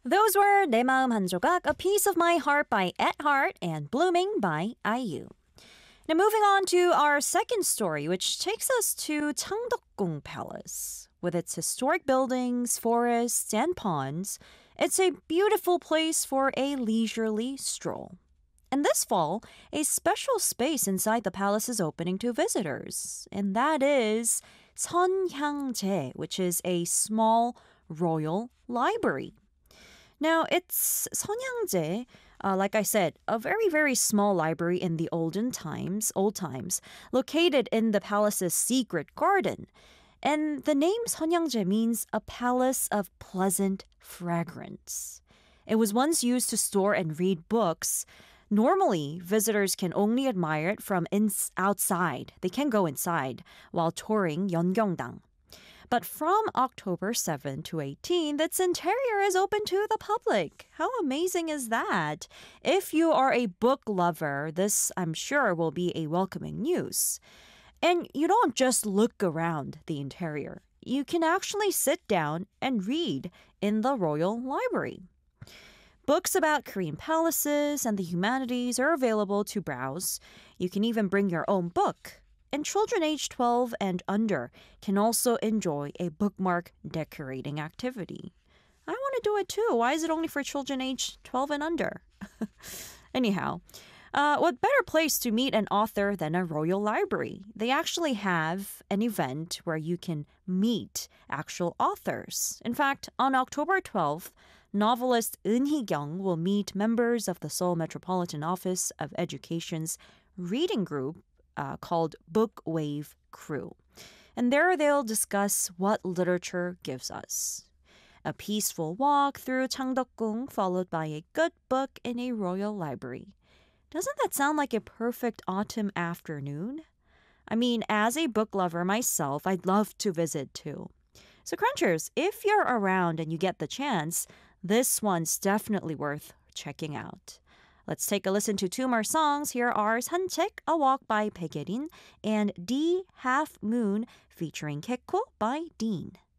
Those were 내 마음 한 조각, A Piece of My Heart by At Heart, and Blooming by IU. Now moving on to our second story, which takes us to Changdeokgung Palace. With its historic buildings, forests, and ponds, it's a beautiful place for a leisurely stroll. And this fall, a special space inside the palace is opening to visitors, and that is Seonhyangjae, which is a small royal library. Now, it's Seonhyangjae, like I said, a very, very small library in the old times, located in the palace's secret garden. And the name Seonhyangjae means a palace of pleasant fragrance. It was once used to store and read books. Normally, visitors can only admire it from outside. They can go inside while touring Yeongyongdang. But from October 7 to 18, its interior is open to the public. How amazing is that? If you are a book lover, this, I'm sure, will be a welcoming news. And you don't just look around the interior. You can actually sit down and read in the royal library. Books about Korean palaces and the humanities are available to browse. You can even bring your own book. And children aged 12 and under can also enjoy a bookmark decorating activity. I want to do it too. Why is it only for children aged 12 and under? Anyhow, what better place to meet an author than a royal library? They actually have an event where you can meet actual authors. In fact, on October 12th, novelist Eun Hee-kyung will meet members of the Seoul Metropolitan Office of Education's reading group called Book Wave Crew. And there they'll discuss what literature gives us. A peaceful walk through Changdeokgung followed by a good book in a royal library. Doesn't that sound like a perfect autumn afternoon? I mean, as a book lover myself, I'd love to visit too. So Crunchers, if you're around and you get the chance, this one's definitely worth checking out. Let's take a listen to two more songs. Here are 산책, A Walk by Baekhyun, and D Half Moon featuring Kekko by Dean.